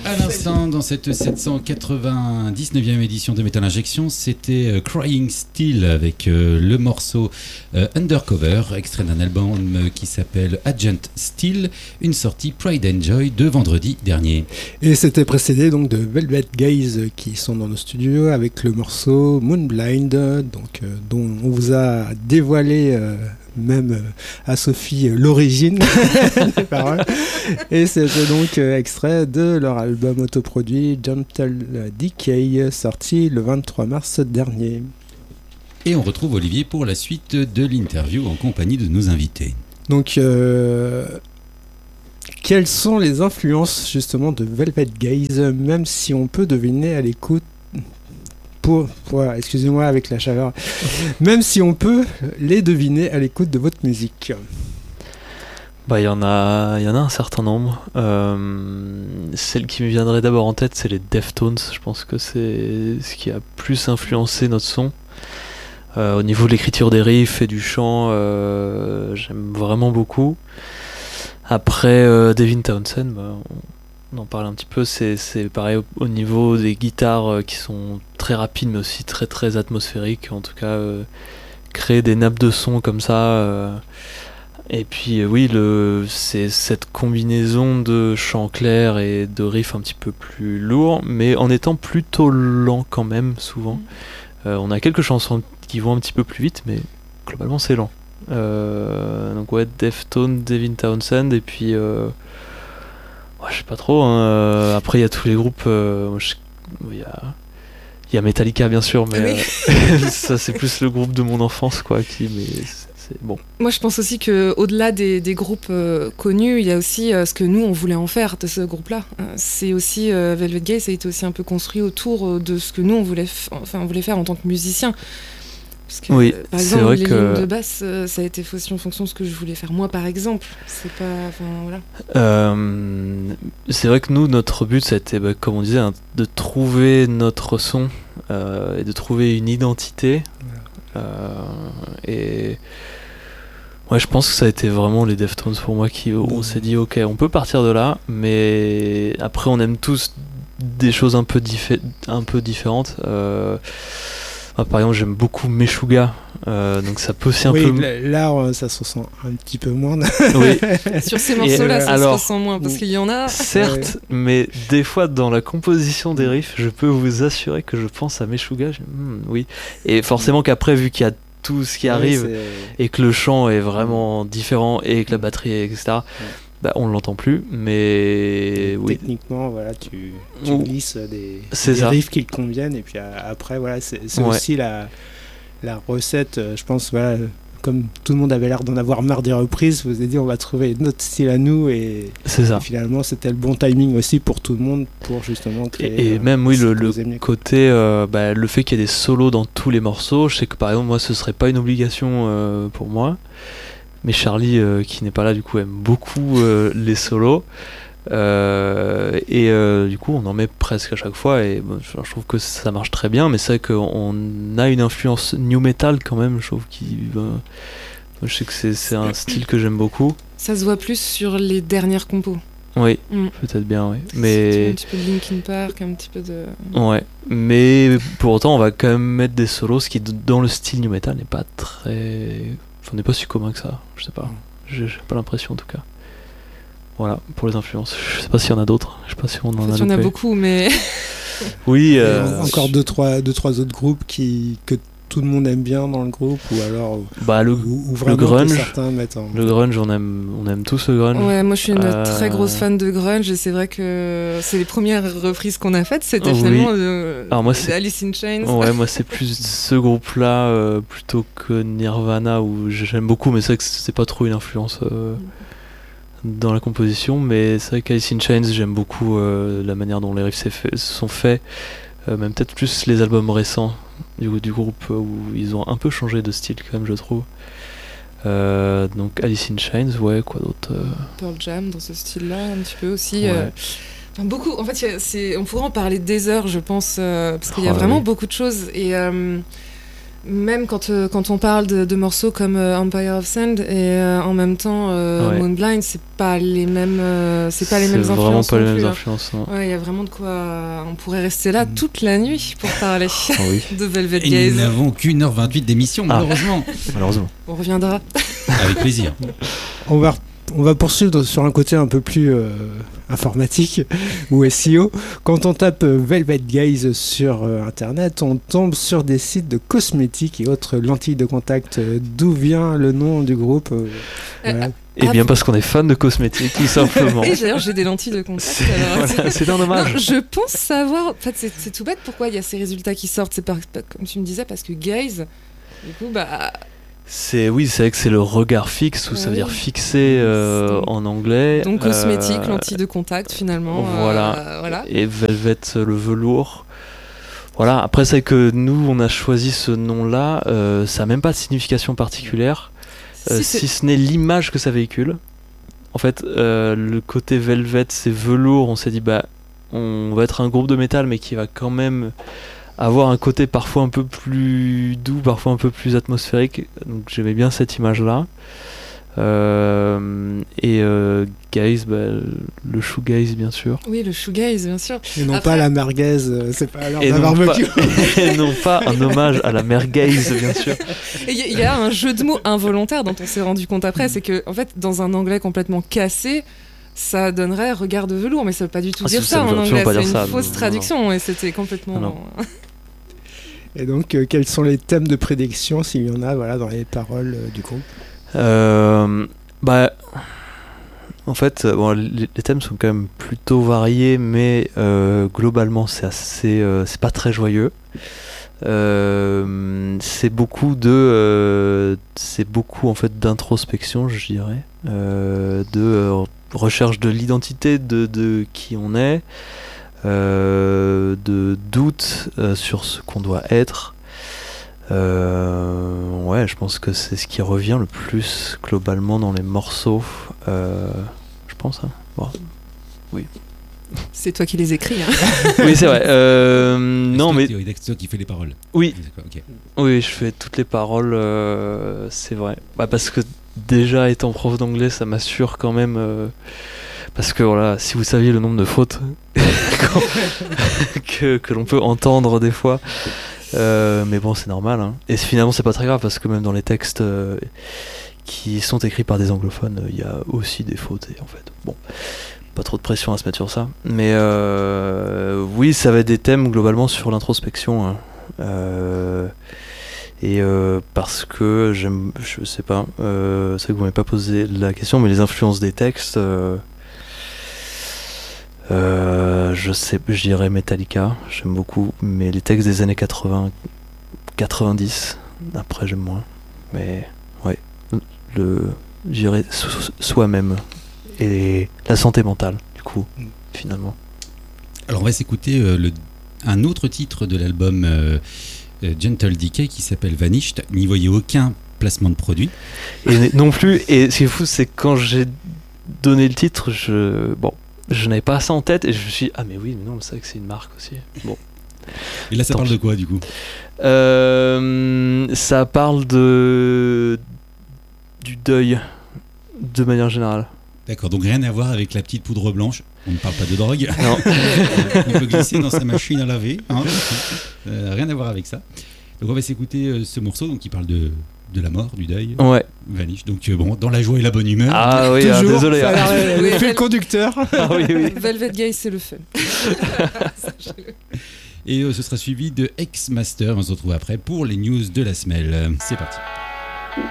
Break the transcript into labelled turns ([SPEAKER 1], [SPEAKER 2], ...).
[SPEAKER 1] À l'instant, dans cette 799e édition de Metal Injection, c'était Crying Still avec le morceau Undercover, extrait d'un album qui s'appelle Agent Still, une sortie Pride and Joy de vendredi dernier.
[SPEAKER 2] Et c'était précédé donc de Velvet Gaze qui sont dans nos studios avec le morceau Moonblind, donc, dont on vous a dévoilé même à Sophie l'origine des paroles. Et c'était donc extrait de leur album autoproduit Gentle Decay, sorti le 23 mars dernier.
[SPEAKER 1] Et on retrouve Olivier pour la suite de l'interview en compagnie de nos invités.
[SPEAKER 2] Donc quelles sont les influences justement de Velvet Gaze, même si on peut deviner à l'écoute excusez-moi avec la chaleur, même si on peut les deviner à l'écoute de votre musique?
[SPEAKER 3] Bah, il y en a un certain nombre. Celle qui me viendrait d'abord en tête, c'est les Deftones. Je pense que c'est ce qui a plus influencé notre son. Au niveau de l'écriture des riffs et du chant, j'aime vraiment beaucoup. Après, Devin Townsend, on en parle un petit peu, c'est pareil au niveau des guitares qui sont très rapides mais aussi très très atmosphériques, en tout cas créer des nappes de son comme ça, et puis oui, c'est cette combinaison de chant clair et de riffs un petit peu plus lourds mais en étant plutôt lent quand même souvent. On a quelques chansons qui vont un petit peu plus vite mais globalement c'est lent. Donc ouais, Deftones, Devin Townsend, et puis je sais pas trop, hein. Après il y a tous les groupes, il y a Metallica bien sûr, mais ça c'est plus le groupe de mon enfance quoi, mais c'est bon.
[SPEAKER 4] Moi je pense aussi que au-delà des groupes connus, il y a aussi ce que nous on voulait en faire de ce groupe-là. C'est aussi Velvet Gaze, ça a été aussi un peu construit autour de ce que nous on voulait faire en tant que musicien. Parce que,
[SPEAKER 3] oui,
[SPEAKER 4] par exemple,
[SPEAKER 3] vrai
[SPEAKER 4] les
[SPEAKER 3] que
[SPEAKER 4] lignes de basse, ça a été aussi en fonction de ce que je voulais faire moi, par exemple. C'est pas, voilà.
[SPEAKER 3] C'est vrai que nous, notre but, ça a été, comme on disait, de trouver notre son et de trouver une identité. Et ouais, je pense que ça a été vraiment les Deftones pour moi on s'est dit, ok, on peut partir de là, mais après, on aime tous des choses un peu différentes. Par exemple, j'aime beaucoup Meshuggah, donc ça peut aussi un peu...
[SPEAKER 2] Là, ça se ressent un petit peu moins.
[SPEAKER 3] Oui.
[SPEAKER 4] Sur ces morceaux-là, ça se ressent moins, parce qu'il y en a...
[SPEAKER 3] Certes, mais des fois, dans la composition des riffs, je peux vous assurer que je pense à Meshuggah, oui. Et forcément qu'après, vu qu'il y a tout ce qui arrive, et que le chant est vraiment différent, et que la batterie, etc., on ne l'entend plus, mais oui.
[SPEAKER 2] Techniquement, voilà, tu glisses des riffs qui te conviennent, et puis après, voilà, c'est aussi la recette, je pense, voilà, comme tout le monde avait l'air d'en avoir marre des reprises, vous avez dit on va trouver notre style à nous, et finalement c'était le bon timing aussi pour tout le monde, pour justement créer...
[SPEAKER 3] Et même, oui, le côté, le fait qu'il y ait des solos dans tous les morceaux, je sais que par exemple, moi, ce serait pas une obligation pour moi. Mais Charlie, qui n'est pas là, du coup, aime beaucoup les solos. Du coup, on en met presque à chaque fois. Et je trouve que ça marche très bien. Mais c'est vrai qu'on a une influence new metal quand même. Je trouve je sais que c'est un style que j'aime beaucoup.
[SPEAKER 4] Ça se voit plus sur les dernières compos.
[SPEAKER 3] Oui, peut-être bien, oui. Mais...
[SPEAKER 4] Un petit peu de Linkin Park, un petit peu de...
[SPEAKER 3] Ouais, mais pour autant, on va quand même mettre des solos, ce qui, dans le style new metal, n'est pas très... on n'est pas si commun que ça, je sais pas. J'ai pas l'impression en tout cas. Voilà, pour les influences. Je sais pas s'il y en a d'autres. Je sais pas si on en a.
[SPEAKER 4] Il y en a beaucoup, mais.
[SPEAKER 3] Oui.
[SPEAKER 2] Encore deux trois autres groupes que tout le monde aime bien dans le groupe, ou alors.
[SPEAKER 3] Le grunge.
[SPEAKER 2] Certains mettent
[SPEAKER 3] le grunge, on aime tous le grunge.
[SPEAKER 4] Ouais, moi je suis une très grosse fan de grunge, et c'est vrai que c'est les premières reprises qu'on a faites, c'était finalement Alice in Chains.
[SPEAKER 3] Ouais, moi c'est plus ce groupe-là plutôt que Nirvana, où j'aime beaucoup, mais c'est vrai que c'est pas trop une influence dans la composition. Mais c'est vrai qu'Alice in Chains, j'aime beaucoup la manière dont les riffs sont faits, même peut-être plus les albums récents du groupe où ils ont un peu changé de style quand même, je trouve. Donc Alice in Chains, ouais, quoi d'autre
[SPEAKER 4] Pearl Jam dans ce style-là, un petit peu aussi. Ouais. Beaucoup. En fait, on pourrait en parler des heures, je pense, parce qu'il y a vraiment beaucoup de choses. Et Même quand on parle de morceaux comme Empire of Sand et en même temps Moonblind, c'est pas les mêmes influences.
[SPEAKER 3] Vraiment pas les mêmes
[SPEAKER 4] plus,
[SPEAKER 3] influences.
[SPEAKER 4] Ouais, il y a vraiment de quoi. On pourrait rester là toute la nuit pour parler de Velvet
[SPEAKER 1] Et
[SPEAKER 4] Gaze.
[SPEAKER 1] nous n'avons qu'1h28 d'émission, malheureusement.
[SPEAKER 3] Malheureusement.
[SPEAKER 4] On reviendra.
[SPEAKER 1] Avec plaisir.
[SPEAKER 2] On va poursuivre sur un côté un peu plus informatique ou SEO. Quand on tape Velvet Gaze sur Internet, on tombe sur des sites de cosmétiques et autres lentilles de contact. D'où vient le nom du groupe voilà.
[SPEAKER 3] Eh bien, parce qu'on est fan de cosmétiques, tout simplement.
[SPEAKER 4] Et d'ailleurs, j'ai des lentilles de contact.
[SPEAKER 3] C'est un hommage.
[SPEAKER 4] Non, je pense savoir. En fait, c'est tout bête pourquoi il y a ces résultats qui sortent. C'est comme tu me disais, parce que Gaze, du coup,
[SPEAKER 3] c'est vrai que c'est le regard fixe, ou ça veut dire fixé en anglais.
[SPEAKER 4] Donc cosmétique, lentilles de contact finalement.
[SPEAKER 3] Voilà. Et Velvet, le velours. Voilà. Après, c'est que nous, on a choisi ce nom-là. Ça n'a même pas de signification particulière, si ce n'est l'image que ça véhicule. En fait, le côté Velvet, c'est velours. On s'est dit, on va être un groupe de métal, mais qui va quand même avoir un côté parfois un peu plus doux, parfois un peu plus atmosphérique. Donc j'aimais bien cette image-là. Gaze, le shoegaze bien sûr.
[SPEAKER 4] Oui, le shoegaze bien sûr.
[SPEAKER 2] Et non pas la merguez, c'est pas l'heure d'un barbecue.
[SPEAKER 3] Et non pas un hommage à la merguez bien sûr.
[SPEAKER 4] Et il y a un jeu de mots involontaire dont on s'est rendu compte après, c'est que en fait dans un anglais complètement cassé, ça donnerait regard de velours, mais ça veut pas du tout dire ça en anglais, c'est une fausse traduction et c'était complètement...
[SPEAKER 3] Non.
[SPEAKER 2] Et donc, quels sont les thèmes de prédiction, s'il y en a, dans les paroles du groupe ?
[SPEAKER 3] En fait, les thèmes sont quand même plutôt variés, mais globalement, c'est pas très joyeux. C'est beaucoup en fait d'introspection, je dirais, de recherche de l'identité de qui on est. De doute sur ce qu'on doit être. Je pense que c'est ce qui revient le plus globalement dans les morceaux. Je pense. Oui.
[SPEAKER 4] C'est toi qui les écris.
[SPEAKER 3] Oui, c'est vrai. Non, mais
[SPEAKER 1] c'est toi qui fais les paroles.
[SPEAKER 3] Oui.
[SPEAKER 1] Okay.
[SPEAKER 3] Oui, je fais toutes les paroles. C'est vrai. Parce que déjà étant prof d'anglais, ça m'assure quand même. Parce que voilà, si vous saviez le nombre de fautes que l'on peut entendre des fois, mais bon, c'est normal. Hein. Et finalement, c'est pas très grave parce que même dans les textes qui sont écrits par des anglophones, il y a aussi des fautes. Et en fait, bon, pas trop de pression à se mettre sur ça. Mais oui, ça va être des thèmes globalement sur l'introspection. Hein. Parce que je sais pas, c'est vrai que vous m'avez pas posé la question, mais les influences des textes. Je dirais Metallica, j'aime beaucoup, mais les textes des années 80, 90, après j'aime moins. Mais ouais, je dirais soi-même et la santé mentale, du coup, finalement.
[SPEAKER 1] Alors on va s'écouter un autre titre de l'album Gentle Decay qui s'appelle Vanished. N'y voyez aucun placement de produit. Et
[SPEAKER 3] non plus, et ce qui est fou, c'est quand j'ai donné le titre, je n'avais pas ça en tête et je me suis dit, ah mais oui, mais non, c'est vrai que c'est une marque aussi. Bon.
[SPEAKER 1] Et là, ça parle de quoi du coup ?
[SPEAKER 3] Ça parle du deuil de manière générale.
[SPEAKER 1] D'accord, donc rien à voir avec la petite poudre blanche. On ne parle pas de drogue.
[SPEAKER 3] Non.
[SPEAKER 1] On peut glisser dans sa machine à laver. Hein. Rien à voir avec ça. Donc on va s'écouter ce morceau donc, qui parle de la mort, du deuil.
[SPEAKER 3] Ouais.
[SPEAKER 1] Vanish. Donc dans la joie et la bonne humeur.
[SPEAKER 3] Ah oui, désolé.
[SPEAKER 2] Le conducteur.
[SPEAKER 3] Ah oui.
[SPEAKER 4] Velvet Gaze, c'est le fun.
[SPEAKER 1] Et ce sera suivi de X-Master. On se retrouve après pour les news de la semaine. C'est parti.